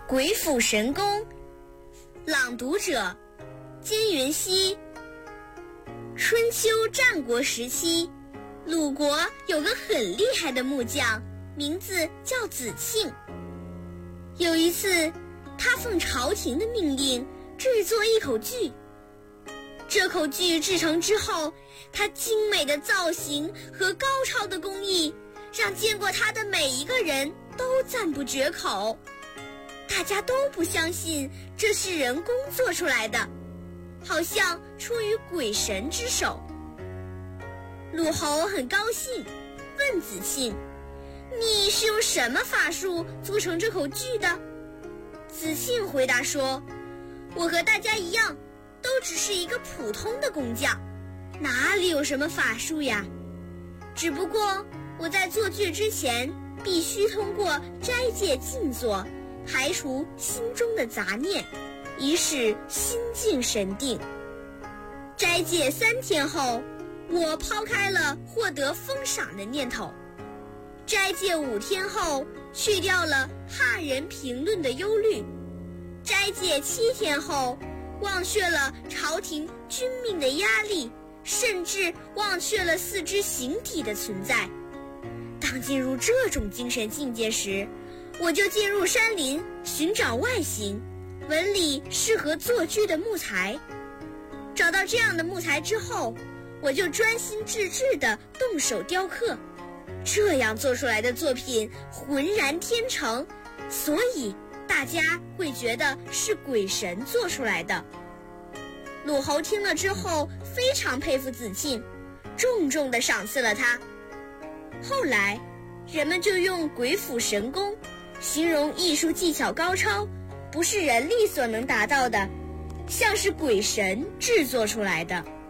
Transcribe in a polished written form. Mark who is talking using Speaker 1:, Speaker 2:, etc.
Speaker 1: 鬼斧神工，朗读者金云溪。春秋战国时期，鲁国有个很厉害的木匠，名字叫子庆。有一次，他奉朝廷的命令制作一口锯。这口锯制成之后，它精美的造型和高超的工艺让见过它的每一个人都赞不绝口。大家都不相信这是人工做出来的，好像出于鬼神之手。鲁侯很高兴，问子庆：“你是用什么法术做成这口锯的？”子庆回答说：“我和大家一样，都只是一个普通的工匠，哪里有什么法术呀？只不过我在做锯之前，必须通过斋戒静坐，排除心中的杂念，以使心静神定。斋戒3天后，我抛开了获得封赏的念头；斋戒5天后，去掉了怕人评论的忧虑；斋戒7天后，忘却了朝廷君命的压力，甚至忘却了四肢形体的存在。当进入这种精神境界时，我就进入山林寻找外形、纹理适合做锯的木材。找到这样的木材之后，我就专心致志地动手雕刻，这样做出来的作品浑然天成，所以大家会觉得是鬼神做出来的。鲁侯听了之后非常佩服子庆，重重地赏赐了他。后来人们就用鬼斧神工形容艺术技巧高超，不是人力所能达到的，像是鬼神制作出来的。